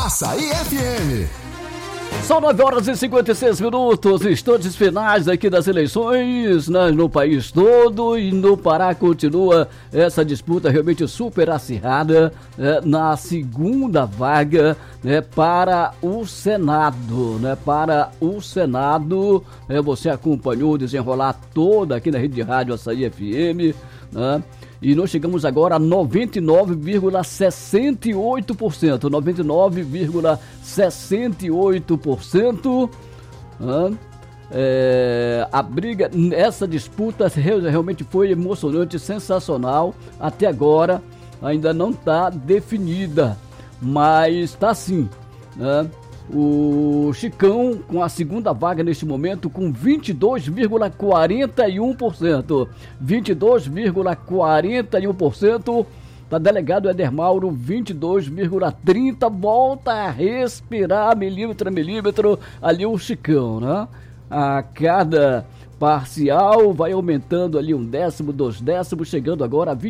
Açaí FM. São 9h56, instantes finais aqui das eleições, né, no país todo, e no Pará continua essa disputa realmente super acirrada, na segunda vaga, né, para o Senado, você acompanhou o desenrolar toda aqui na rede de rádio Açaí FM, né? E nós chegamos agora a 99,68%, 99,68%. A briga, essa disputa realmente foi emocionante, sensacional. Até agora ainda não está definida, mas está sim, né? O Chicão com a segunda vaga neste momento com 22,41%. 22,41%. Tá delegado Éder Mauro, 22,30%. Volta a respirar milímetro a milímetro ali o Chicão, né? A cada parcial vai aumentando ali 1/10, 2/10, chegando agora a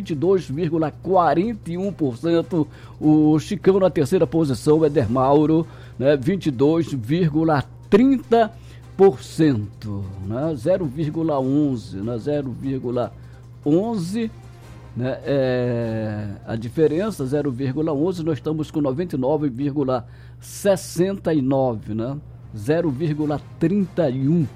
22,41%. O Chicão na terceira posição, Éder Mauro, né, 22,30%, né, 0,11, né, 0,11, né, a diferença, 0,11, nós estamos com 99,69, né, 0,31%,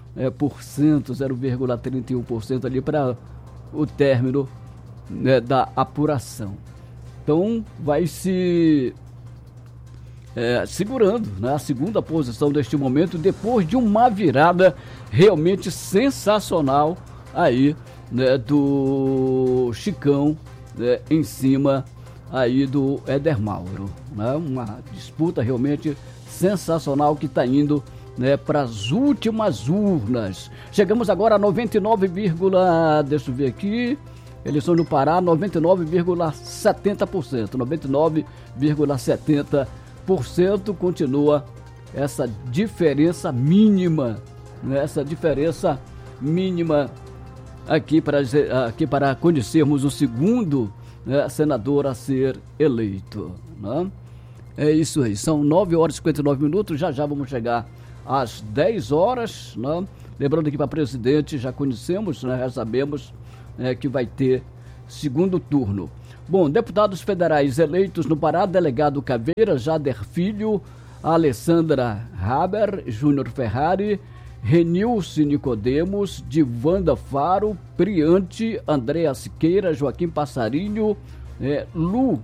0,31% ali para o término, né, da apuração. Então vai se segurando, né, a segunda posição neste momento, depois de uma virada realmente sensacional aí, né, do Chicão, né, em cima aí do Éder Mauro, né, uma disputa realmente sensacional que está indo, né, para as últimas urnas. Chegamos agora a 99, deixa eu ver aqui, eleições no Pará, 99,70%, 99,70%. Continua essa diferença mínima, né? Essa diferença mínima aqui para conhecermos o segundo, né, senador a ser eleito, né? É isso aí, são 9h59, já vamos chegar às 10 horas, né? Lembrando que para presidente já conhecemos, né, já sabemos, que vai ter segundo turno. Bom, deputados federais eleitos no Pará, delegado Caveira, Jader Filho, Alessandra Haber, Júnior Ferrari, Renilce Nicodemos, Divanda Faro, Priante, Andréa Siqueira, Joaquim Passarinho, Lu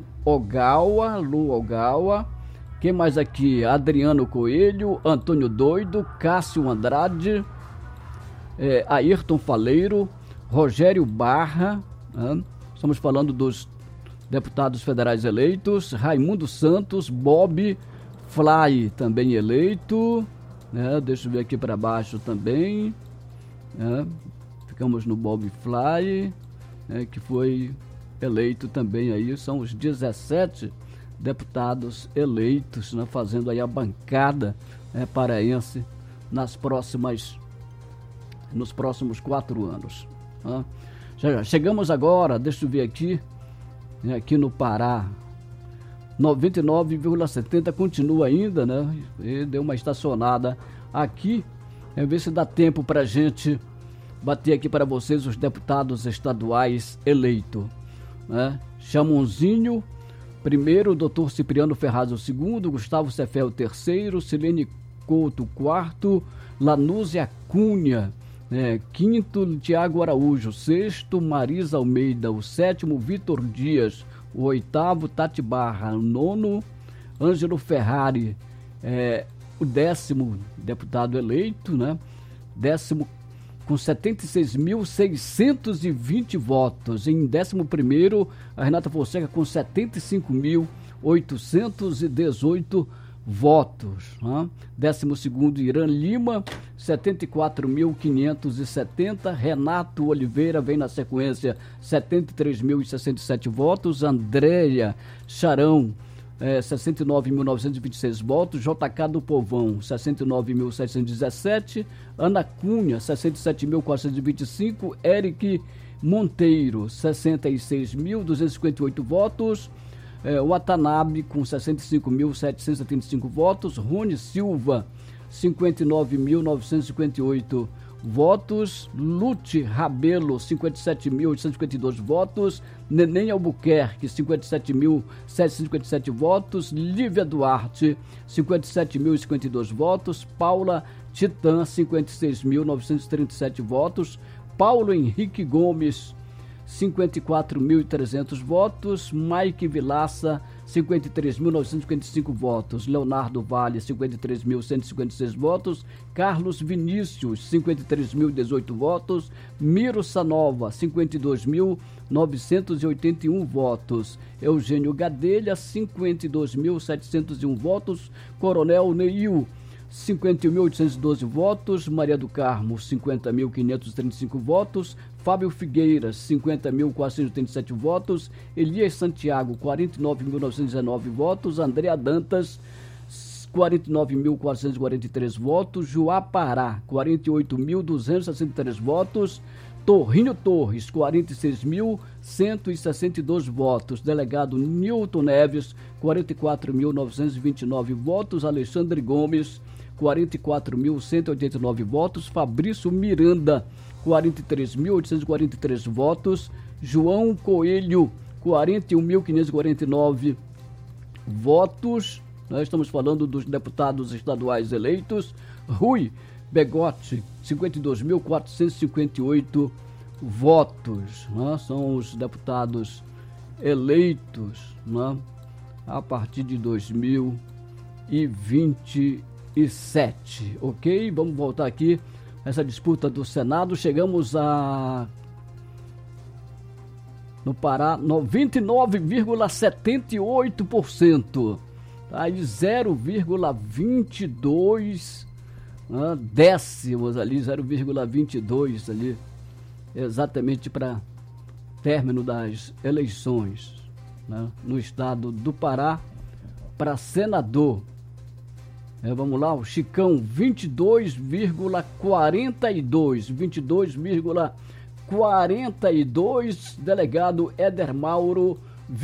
Ogawa, quem mais aqui? Adriano Coelho, Antônio Doido, Cássio Andrade, Ayrton Faleiro, Rogério Barra, né? Estamos falando dos deputados federais eleitos, Raimundo Santos, Bob Fly também eleito, né? Deixa eu ver aqui para baixo também, né? Ficamos no Bob Fly, né, que foi eleito também aí, são os 17 deputados eleitos, né, fazendo aí a bancada, paraense nos próximos 4 anos. Né? Chegamos agora, deixa eu ver aqui, aqui no Pará, 99,70%, continua ainda, né? E deu uma estacionada aqui, ver se dá tempo para a gente bater aqui para vocês os deputados estaduais eleitos, né? Chamonzinho, primeiro, Dr. Cipriano Ferraz, o segundo, Gustavo Cefé, o terceiro, Silene Couto, quarto, Lanúzia Cunha, quinto, Tiago Araújo, sexto, Marisa Almeida, o sétimo, Vitor Dias, o oitavo, Tati Barra, o nono, Ângelo Ferrari, o 10º deputado eleito, né? 10º com 76.620 votos. Em 11º, a Renata Fonseca com 75.818 votos. Né? 12º, Irã Lima, 74.570. Renato Oliveira vem na sequência, 73.067 votos. Andréia Charão, 69.926 votos. JK do Povão, 69.717. Ana Cunha, 67.425. Eric Monteiro, 66.258 votos. Watanabe com 65.775 votos, Rony Silva 59.958 votos, Lute Rabelo 57.852 votos, Neném Albuquerque 57.757 votos, Lívia Duarte 57.052 votos, Paula Titã 56.937 votos, Paulo Henrique Gomes 54.300 votos, Mike Vilaça 53.955 votos, Leonardo Vale 53.156 votos, Carlos Vinícius 53.018 votos, Miro Sanova 52.981 votos, Eugênio Gadelha 52.701 votos, Coronel Neil 50.812 votos, Maria do Carmo 50.535 votos, Fábio Figueiras 50.487 votos, Elias Santiago 49.919 votos, Andréa Dantas 49.443 votos, Joá Pará 48.263 votos, Torrinho Torres 46.162 votos, delegado Nilton Neves 44.929 votos, Alexandre Gomes 44.189 votos, Fabrício Miranda 43.843 votos, João Coelho 41.549 votos. Nós estamos falando dos deputados estaduais eleitos. Rui Begotti 52.458 votos, né? São os deputados eleitos, né? A partir de 2027, ok? Vamos voltar aqui a essa disputa do Senado. Chegamos no Pará 99,78%, tá? Aí 0,22 décimos ali, 0,22 ali, exatamente para término das eleições, né, no estado do Pará para senador. Vamos lá, o Chicão 22,42, delegado Éder Mauro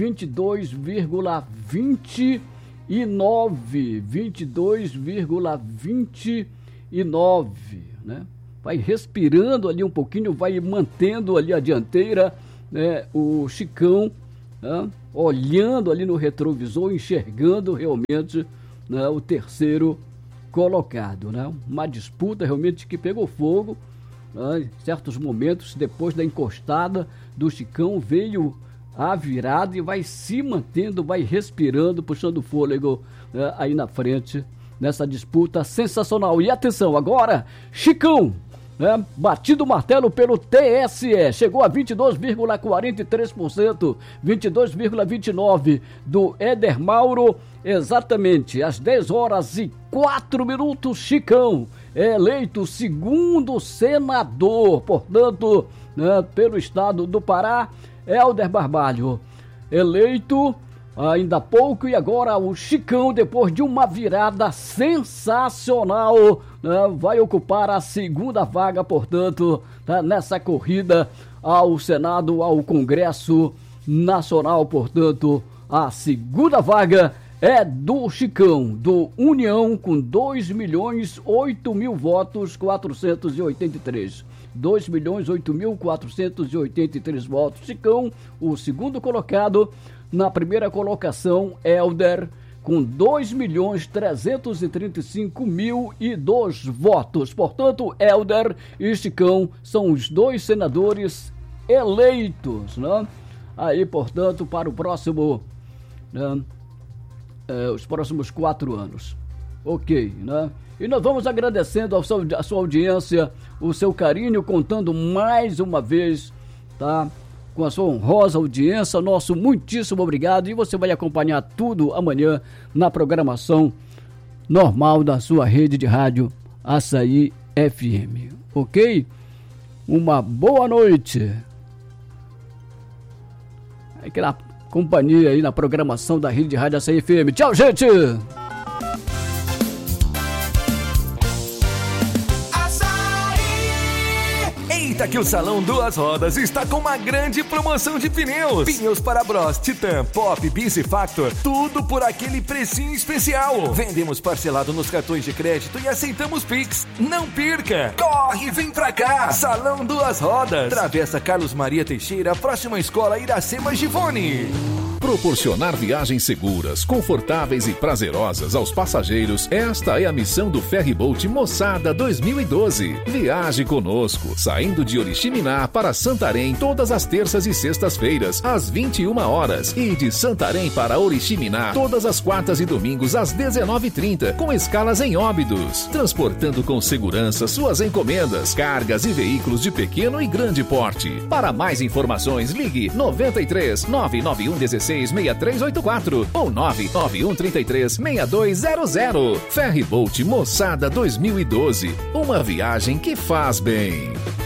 22,29, né? Vai respirando ali um pouquinho, vai mantendo ali a dianteira, né? O Chicão, né? Olhando ali no retrovisor, enxergando realmente, né, o terceiro colocado, né? Uma disputa realmente que pegou fogo, né? Em certos momentos, depois da encostada do Chicão, veio a virada e vai se mantendo, vai respirando, puxando fôlego, né, aí na frente, nessa disputa sensacional. E atenção, agora, Chicão, né, batido o martelo pelo TSE, chegou a 22,43%, 22,29% do Éder Mauro, exatamente às 10h04, Chicão é eleito segundo senador, portanto, né, pelo estado do Pará. Helder Barbalho, eleito ainda há pouco, e agora o Chicão, depois de uma virada sensacional, né, vai ocupar a segunda vaga, portanto, tá, nessa corrida ao Senado, ao Congresso Nacional. Portanto, a segunda vaga é do Chicão, do União, com 2.008.000 votos, 483. 2.008.483 votos. Chicão, o segundo colocado. Na primeira colocação, Helder, com 2.335.002 votos. Portanto, Helder e Chicão são os dois senadores eleitos, né? Aí, portanto, para o próximo, né, os próximos 4 anos. Ok, né? E nós vamos agradecendo a sua audiência, o seu carinho, contando mais uma vez, tá, com a sua honrosa audiência. Nosso muitíssimo obrigado. E você vai acompanhar tudo amanhã na programação normal da sua rede de rádio Açaí FM. Ok? Uma boa noite. Aquela companhia aí na programação da rede de rádio Açaí FM. Tchau, gente! Aproveita que o Salão Duas Rodas está com uma grande promoção de pneus. Pneus para Bros, Titan, Pop, Bis e Factor, tudo por aquele precinho especial. Vendemos parcelado nos cartões de crédito e aceitamos Pix. Não perca! Corre, vem pra cá! Salão Duas Rodas, Travessa Carlos Maria Teixeira, próxima à Escola Iracema Givone. Proporcionar viagens seguras, confortáveis e prazerosas aos passageiros, esta é a missão do Ferryboat Moçada 2012. Viaje conosco, saindo de Oriximiná para Santarém todas as terças e sextas-feiras, às 21 horas, e de Santarém para Oriximiná todas as quartas e domingos às 19h30, com escalas em Óbidos, transportando com segurança suas encomendas, cargas e veículos de pequeno e grande porte. Para mais informações, ligue 93 991 16 6384 ou 991 33 6200. Ferryboat Moçada 2012. Uma viagem que faz bem.